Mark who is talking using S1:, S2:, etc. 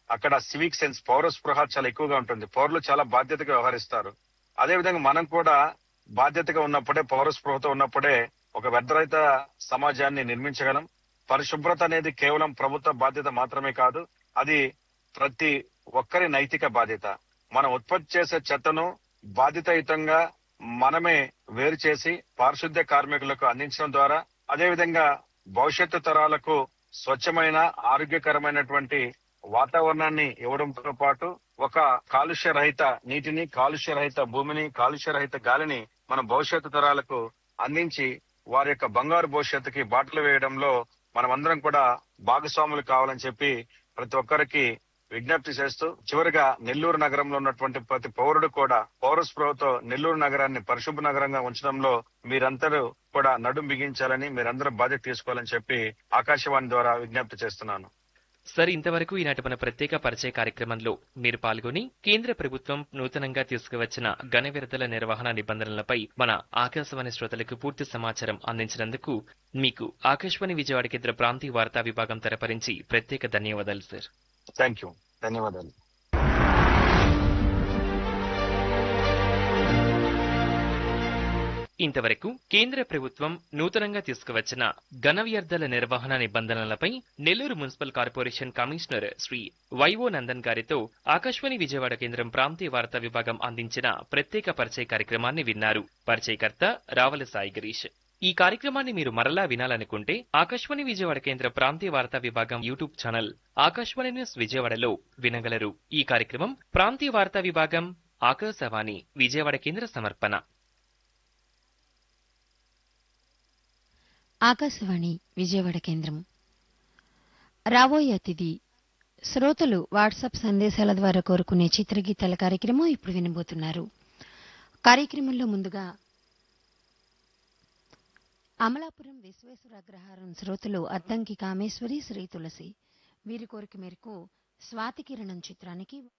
S1: అక్కడ civic sense, పౌర స్పృహ చాలా ఎక్కువగా ఉంటుంది. పౌరులు చాలా బాధ్యతగా వ్యవహరిస్తారు. అదే విధంగా మనం కూడా బాధ్యతగా ఉన్నప్పుడే, పౌర స్పృహతో ఉన్నప్పుడే ఒక వ్యర్థరహిత సమాజాన్ని నిర్మించగలం. పరిశుభ్రత అనేది కేవలం ప్రభుత్వ బాధ్యత మాత్రమే కాదు, అది ప్రతి ఒక్కరి నైతిక బాధ్యత. మనం ఉత్పత్తి చేసే చెత్తను బాధ్యతాయుతంగా మనమే వేరు చేసి పారిశుద్ధ్య కార్మికులకు అందించడం ద్వారా, అదేవిధంగా భవిష్యత్తు తరాలకు స్వచ్ఛమైన, ఆరోగ్యకరమైనటువంటి వాతావరణాన్ని ఇవ్వడంతో పాటు ఒక కాలుష్య రహిత నీటిని, కాలుష్య రహిత భూమిని, కాలుష్య రహిత గాలిని మన భవిష్యత్తు తరాలకు అందించి వారి యొక్క బంగారు భవిష్యత్తుకి బాటలు వేయడంలో మనమందరం కూడా భాగస్వాములు కావాలని చెప్పి ప్రతి ఒక్కరికి విజ్ఞప్తి చేస్తూ, చివరిగా నెల్లూరు నగరంలో ఉన్నటువంటి ప్రతి పౌరుడు కూడా పౌర స్పృహతో నెల్లూరు నగరాన్ని పరిశుభ్ర నగరంగా ఉంచడంలో మీరందరూ కూడా నడుం బిగించాలని, మీరందరూ బాధ్యత తీసుకోవాలని చెప్పి ఆకాశవాణి ద్వారా విజ్ఞప్తి చేస్తున్నాను.
S2: సార్, ఇంతవరకు ఈనాటి మన ప్రత్యేక పరిచయ కార్యక్రమంలో మీరు పాల్గొని కేంద్ర ప్రభుత్వం నూతనంగా తీసుకువచ్చిన ఘన వ్యర్థాల నిర్వహణ నిబంధనలపై మన ఆకాశవాణి శ్రోతలకు పూర్తి సమాచారం అందించినందుకు మీకు ఆకాశవాణి విజయవాడ కేంద్ర ప్రాంతీయ వార్తా విభాగం తరపునుంచి ప్రత్యేక ధన్యవాదాలు సార్.
S1: Thank you. ధన్యవాదాలు.
S2: ఇంతవరకు కేంద్ర ప్రభుత్వం నూతనంగా తీసుకువచ్చిన ఘన వ్యర్థాల నిర్వహణ నిబంధనలపై Nellore municipal corporation commissioner Shri vivo Nandan గారితో ఆకాశవాణి విజయవాడ కేంద్రం ప్రాంతీయ వార్తా విభాగం అందించిన ప్రత్యేక పరిచయ కార్యక్రమాన్ని విన్నారు. పరిచయకర్త రావల సాయి గిరీష్. ఈ కార్యక్రమాన్ని మీరు మరలా వినాలనుకుంటే ఆకాశవాణి విజయవాడ కేంద్ర ప్రాంతీయ వార్తా విభాగం యూట్యూబ్ ఛానల్ ఆకాశవాణి న్యూస్ విజయవాడలో వినగలరు. ఈ కార్యక్రమం ప్రాంతీయ వార్తా విభాగం ఆకాశవాణి విజయవాడ కేంద్ర సమర్పణ.
S3: ఆకాశవాణి విజయవాడ కేంద్రం. రాబోయే అతిథి శ్రోతలు వాట్సాప్ సందేశాల ద్వారా కోరుకునే చిత్రగీతాల కార్యక్రమం ఇప్పుడు వినబోతున్నారు. కార్యక్రమంలో ముందుగా అమలాపురం విశ్వేశ్వర అగ్రహారం శ్రోతలు అద్దంకి కామేశ్వరి, శ్రీ తులసి వీరి కోరిక మేరకు స్వాతి కిరణం చిత్రానికి